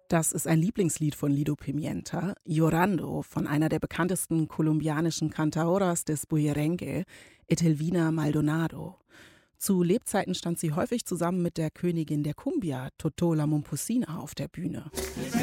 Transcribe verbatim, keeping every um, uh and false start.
Das ist ein Lieblingslied von Lido Pimienta, Llorando, von einer der bekanntesten kolumbianischen Cantautoras des Bullerengue, Etelvina Maldonado. Zu Lebzeiten stand sie häufig zusammen mit der Königin der Cumbia, Totó la Momposina, auf der Bühne.